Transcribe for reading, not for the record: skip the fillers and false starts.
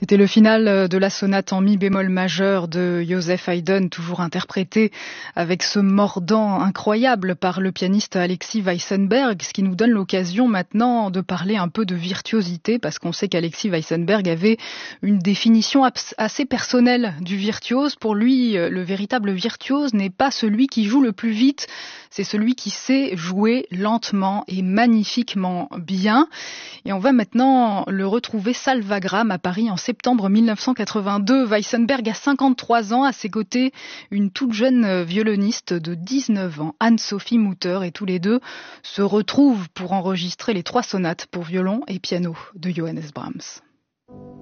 C'était le final de la sonate en mi bémol majeur de Joseph Haydn, toujours interprété avec ce mordant incroyable par le pianiste Alexis Weissenberg, ce qui nous donne l'occasion maintenant de parler un peu de virtuosité, parce qu'on sait qu'Alexis Weissenberg avait une définition assez personnelle du virtuose. Pour lui, le véritable virtuose n'est pas celui qui joue le plus vite, c'est celui qui sait jouer lentement et magnifiquement bien. Et on va maintenant le retrouver salle Wagram à Paris en septembre 1982. Weissenberg a 53 ans, à ses côtés une toute jeune violoniste de 19 ans, Anne-Sophie Mutter, et tous les deux se retrouvent pour enregistrer les 3 sonates pour violon et piano de Johannes Brahms.